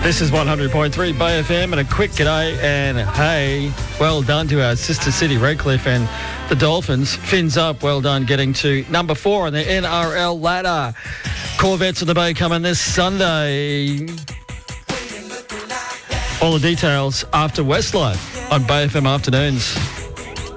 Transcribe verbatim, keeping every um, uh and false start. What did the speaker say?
This is one hundred point three Bay F M, and a quick g'day and hey, well done to our sister city Redcliffe and the Dolphins. Fins up, well done getting to number four on the N R L ladder. Corvettes of the Bay coming this Sunday. All the details after Westlife on Bay F M Afternoons.